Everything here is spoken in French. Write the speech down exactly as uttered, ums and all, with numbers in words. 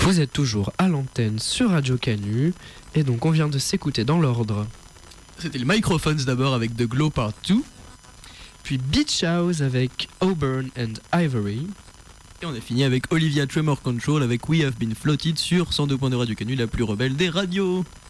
Vous êtes toujours à l'antenne sur Radio Canu, et donc on vient de s'écouter dans l'ordre. C'était le Microphones d'abord avec The Glow Part deux, puis Beach House avec Auburn and Ivory, et on a fini avec Olivia Tremor Control avec We Have Been Floated sur cent deux point deux Radio Canu, la plus rebelle des radios.